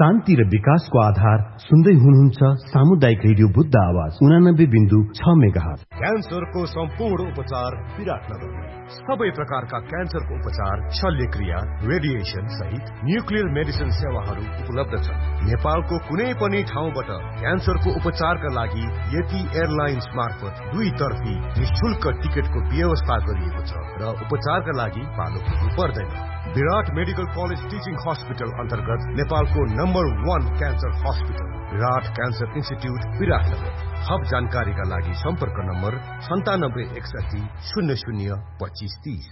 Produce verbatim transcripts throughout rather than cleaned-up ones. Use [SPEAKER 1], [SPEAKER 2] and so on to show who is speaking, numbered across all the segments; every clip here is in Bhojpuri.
[SPEAKER 1] शान्ति र विकासको आधार सुन्दै हुनुहुन्छ सामुदायिक रेडियो बुद्ध आवाज उनानब्बे बिन्दु छ मेगाहर्ज।
[SPEAKER 2] क्यान्सरको सम्पूर्ण उपचार विराटनगरमा। सबै प्रकारका क्यान्सरको उपचार, शल्यक्रिया, रेडिएसन सहित न्युक्लियर मेडिसिन सेवाहरू उपलब्ध छन्। नेपालको कुनै पनि ठाउँबाट क्यान्सरको उपचारका लागि यति एयरलाइन्स मार्फत दुई तर्फी निशुल्क टिकटको व्यवस्था गरिएको छ र उपचारका लागि पालो पुग्नु पर्दैन। विराट मेडिकल कलेज टिचिङ हस्पिटल अन्तर्गत नेपालको नम्बर वान क्यान्सर हस्पिटल विराट क्यान्सर इन्स्टिट्युट विराटनगर। थप जानकारीका लागि सम्पर्क नम्बर सन्तानब्बे एकसठी शून्य शून्य पच्चीस तीस।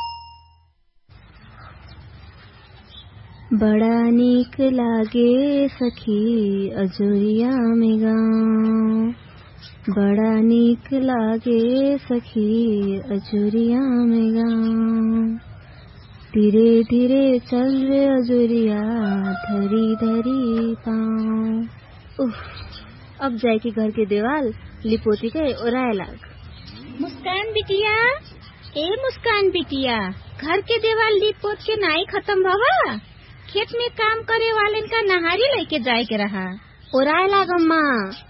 [SPEAKER 3] बड़ा नीक लागे सखी अजोरिया में गाँव, बड़ा नीक लागे सखी अजोरिया में गाँव। धीरे धीरे चल रे अजोरिया धरी धरी पाँव। उफ, अब जाए कि घर के देवाल लिपोती के ओराए लाग।
[SPEAKER 4] मुस्कान बिटिया, ए मुस्कान बिटिया, घर के देवाल लिपोत के नाई खत्म रहा। खेत में काम करे वाले का नहारी लेके जाए के रहा।
[SPEAKER 3] ओराए लाग अम्मा।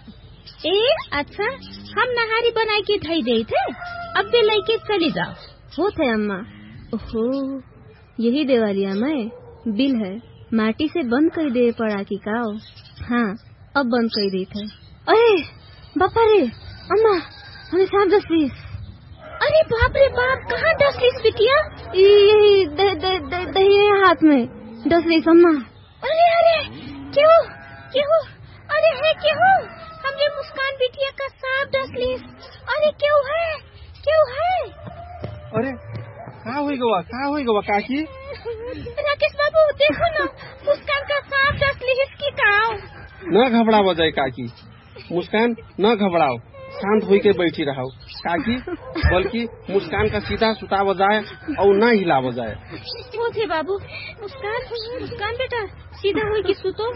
[SPEAKER 4] ए अच्छा, हम नहारी बनाए के धई दे थे, अब भी लेके चली जाओ।
[SPEAKER 3] हो थे अम्मा। ओहो, यही देवालिया में बिल है, माटी से बंद कर दे पड़ा की काओ। हाँ, अब बंद कर दी थे। अरे बापा रे अम्मा, हमें सांप डसलीस।
[SPEAKER 4] अरे बाप रे बाप, कहाँ डसलीस बिटिया?
[SPEAKER 3] यही दे, दे, दे, दही हाथ में डसलीस अम्मा।
[SPEAKER 4] अरे अरे क्यों क्यों? अरे है क्यों? हमरे मुस्कान बिटिया का सांप डसलीस। अरे क्यों है क्यों है?
[SPEAKER 5] अरे कहाँ हुई गवा कहाँ हुई गवा काकी?
[SPEAKER 4] राकेश बाबू देखो ना, मुस्कान का सांप डसलीस की काओ।
[SPEAKER 5] न घबराओ जाए काकी, मुस्कान न घबराओ, शांत होई के बैठी रहो काकी, बल्कि मुस्कान का सीधा सुताव जाए और न हिलाव जाए।
[SPEAKER 4] वो थे बाबू, मुस्कान मुस्कान बेटा सीधा होई के सुतो।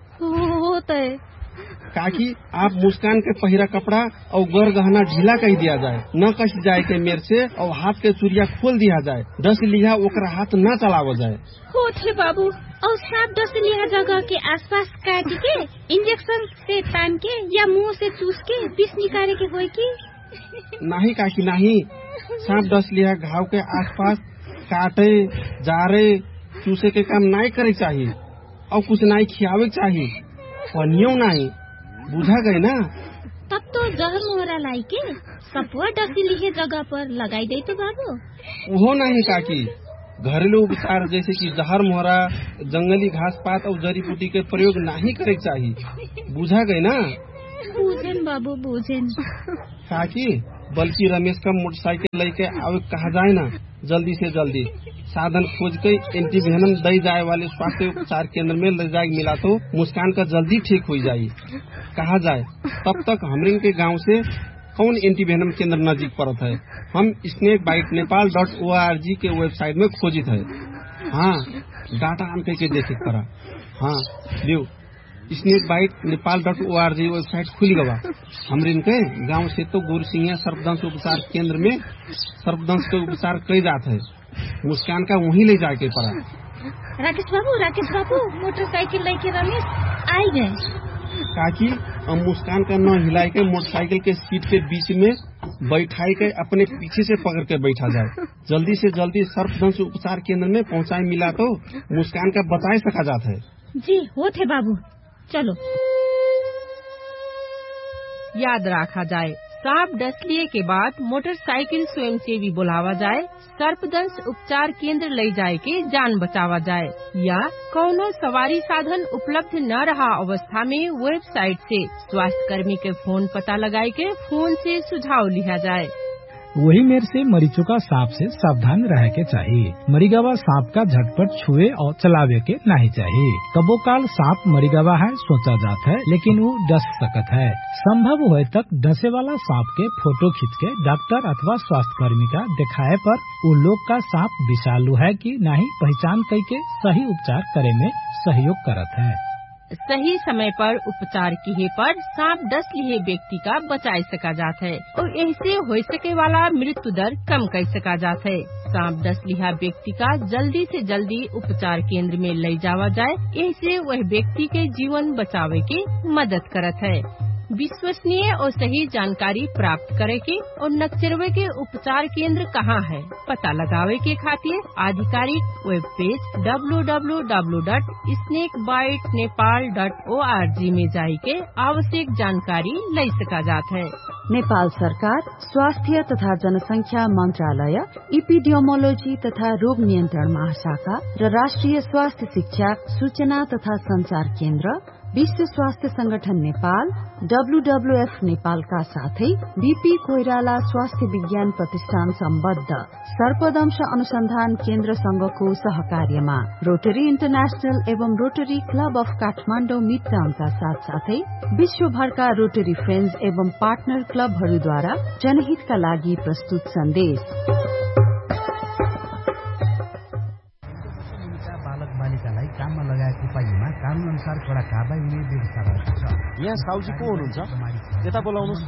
[SPEAKER 3] होता है
[SPEAKER 5] काकी, आप मुस्कान के पहिरा कपड़ा और गर गहना ढीला कह दिया जाए, न कस जाए के मेर से, और हाथ के चूड़िया खोल दिया जाए, दस लिहा ओकरा हाथ न चलाव जाए।
[SPEAKER 4] हो थे बाबू, और सांप दस लिहा जगह के आसपास काट के इंजेक्शन से तान के या मुंह से चूस के विष निकाले के होई की?
[SPEAKER 5] नहीं काकी नहीं, सांप दस लिहा घाव के आसपास काटे जारे चूसे के काम नहीं करे चाहिए, और कुछ नहीं खियावे चाहिए, और नियो नहीं, बुझा गए ना?
[SPEAKER 4] तब तो जहर मोहरा लाई के सपुआ डसी लिहे जगह पर लगाई दे तो बाबू।
[SPEAKER 5] वो नहीं काकी, घरेलू उपचार जैसे कि जहर मोहरा, जंगली घास पात और जड़ी बूटी के प्रयोग नहीं करे चाहिए, बुझा गए ना?
[SPEAKER 4] बूझेन बाबू बूझेन।
[SPEAKER 5] काकी, बल्कि रमेश का मोटरसाइकिल लेके आवे कहा जाए ना, जल्दी से जल्दी साधन खोज के एंटीवेनम दे जाए वाले स्वास्थ्य उपचार केंद्र में ले जाए मिला तो मुस्कान का जल्दी ठीक हो जाये कहा जाए। तब तक हमरिन के गांव से कौन एंटीवेनम केंद्र नजदीक पड़ता है, हम snake bite Nepal dot O R G के वेबसाइट में खोजित है। हाँ, डाटा आन के देखे करा। हाँ लियो, snake bite Nepal dot O R G website खुल गवा। हमरिन के गांव से तो गुरसिंह सर्पदंश उपचार केंद्र में सर्पदंश के उपचार कई जाते है, मुस्कान का वहीं ले जाके पड़ा।
[SPEAKER 4] राकेश बाबू राकेश बाबू मोटरसाइकिल लेके रमेश आई गए।
[SPEAKER 5] काकी, हम मुस्कान का न हिलाई के मोटरसाइकिल के सीट के बीच में बैठाई के अपने पीछे से पकड़ के बैठा जाए, जल्दी से जल्दी सर्पदंश उपचार केंद्र में पहुंचाए मिला तो मुस्कान का बताए सका जाता है।
[SPEAKER 4] जी हो थे बाबू, चलो।
[SPEAKER 6] याद रखा जाए, सांप डसलिए के बाद मोटरसाइकिल स्वयंसेवी बुलावा जाए, सर्पदंश उपचार केंद्र ले जाए के जान बचावा जाए, या कौनो सवारी साधन उपलब्ध न रहा अवस्था में वेबसाइट से स्वास्थ्य कर्मी के फोन पता लगाए के फोन से सुझाव लिया जाए।
[SPEAKER 7] वही मेर से मरीचुका सांप से सावधान रह के चाहिए। मरीगवा सांप का झटपट छुए और चलावे के नहीं चाहिए। कबो काल सांप मरीगवा है सोचा जाता है, लेकिन वो डस सकत है। संभव हुए तक डसे वाला सांप के फोटो खींच के डॉक्टर अथवा स्वास्थ्य कर्मी का दिखाए पर वो लोग का सांप विषालु है कि नहीं पहचान करके सही उपचार करे में सहयोग करत है।
[SPEAKER 6] सही समय पर उपचार किए पर सांप डस लिए व्यक्ति का बचाए सका जाता है और ऐसे हो सके वाला मृत्यु दर कम कर सका जाता है। सांप डसलिहा व्यक्ति का जल्दी से जल्दी उपचार केंद्र में ले जावा जाए, इससे वह व्यक्ति के जीवन बचावे की मदद करत है। विश्वसनीय और सही जानकारी प्राप्त करे के और नक्सरवे के उपचार केंद्र कहाँ है पता लगावे के खातिर आधिकारिक web page W W W dot snake bite Nepal dot O R G में जाई के आवश्यक जानकारी ले सका जात है।
[SPEAKER 8] नेपाल सरकार स्वास्थ्य तथा जनसंख्या मंत्रालय, इपिडियोमोलोजी तथा रोग नियन्त्रण महाशाखा र राष्ट्रिय स्वास्थ्य शिक्षा सूचना तथा संचार केन्द्र, विश्व स्वास्थ्य संगठन नेपाल, डब्ल्यू डब्ल्यू एफ नेपालका साथै बीपी कोइराला स्वास्थ्य विज्ञान प्रतिष्ठान सम्बद्ध सर्पदंश अनुसन्धान केन्द्र संघको सहकार्यमा रोटरी इन्टरनेशनल एवं रोटरी क्लब अफ काठमाडौँ मिडटाउनका साथ साथै विश्वभरका रोटरी फ्रेन्ड्स एवं पार्टनर क्लबहरूद्वारा जनहितका लागि प्रस्तुत सन्देश।
[SPEAKER 1] काममा लगाएको उपायमा कानून अनुसार कडा कारबाही हुने व्यवस्था रहेको छ।
[SPEAKER 2] यहाँ साउजी को हुनुहुन्छ? यता बोलाउनुस्।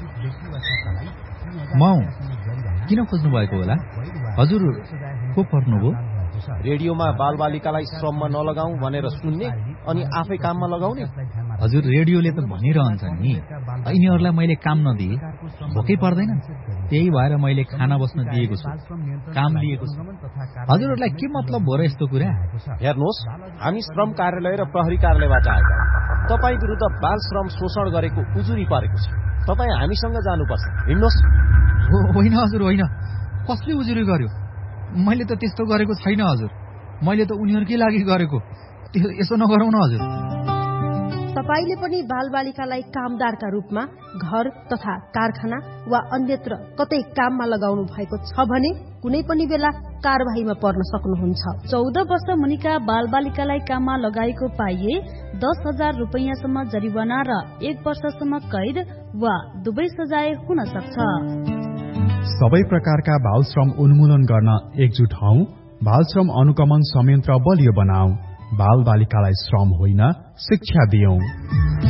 [SPEAKER 9] म किन खोज्नु भएको होला? हजुर को पर्नुभयो?
[SPEAKER 2] रेडियोमा बालबालिकालाई श्रममा नलगाऊ भनेर सुन्ने अनि आफै काममा लगाउने।
[SPEAKER 9] हजुर रेडियोले त भनिरहन्छ नि, यिनीहरूलाई मैले काम नदिए भोकै पर्दैन, त्यही भएर मैले खाना बस्न दिएको छु, काम लिएको छु। हजुरहरूलाई के मतलब हो र यस्तो कुरा?
[SPEAKER 2] हेर्नुहोस्, हामी श्रम कार्यालय र प्रहरी कार्यालयबाट आएका तपाईँ विरुद्ध बाल श्रम शोषण गरेको उजुरी परेको छ। तपाईँ हामीसँग जानुपर्छ। हिँड्नुहोस्।
[SPEAKER 9] होइन हजुर होइन, कसले उजुरी गर्यो? मैले त त्यस्तो गरेको छैन हजुर, मैले त उनीहरूकै लागि गरेको। यसो नगरौँ न हजुर।
[SPEAKER 10] तपाईले पनि बालबालिकालाई कामदारका रूपमा घर तथा कारखाना वा अन्यत्र कतै काममा लगाउनु भएको छ भने कुनै पनि बेला कारबाहीमा पर्न सक्नुहुन्छ।
[SPEAKER 11] चौध वर्ष मुनिका बालबालिकालाई काममा लगाएको पाइए दस हजार रुपियाँसम्म जरिवाना र एक वर्षसम्म कैद वा दुवै सजाय हुन सक्छ।
[SPEAKER 12] सबै प्रकारका बाल श्रम उन्मूलन गर्न एकजुट हौ। बाल श्रम अनुगमन संयन्त्र बलियो बनाऊ। बाल बालिकालाई श्रम होइन शिक्षा दियौं।